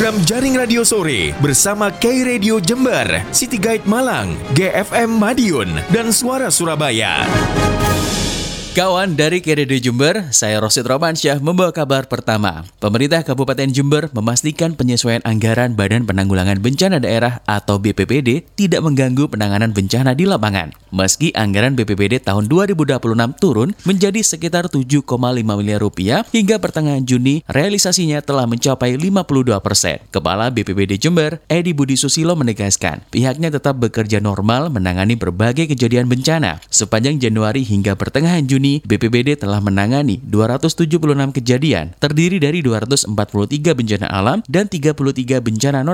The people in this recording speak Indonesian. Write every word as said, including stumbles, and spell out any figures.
program Jaring Radio Sore bersama K-Radio Jember, City Guide Malang, G F M Madiun, dan Suara Surabaya. Kawan dari K-Radio Jember, saya Rosid Romansyah membawa kabar pertama. Pemerintah Kabupaten Jember memastikan penyesuaian anggaran Badan Penanggulangan Bencana Daerah atau B P B D tidak mengganggu penanganan bencana di lapangan. Meski anggaran B P B D tahun dua ribu dua puluh enam turun menjadi sekitar tujuh koma lima miliar rupiah, hingga pertengahan Juni realisasinya telah mencapai lima puluh dua persen. Kepala B P B D Jember, Edi Budi Susilo menegaskan, pihaknya tetap bekerja normal menangani berbagai kejadian bencana. Sepanjang Januari hingga pertengahan Juni, B P B D telah menangani dua ratus tujuh puluh enam kejadian, terdiri dari dua ratus empat puluh tiga bencana alam dan tiga puluh tiga bencana non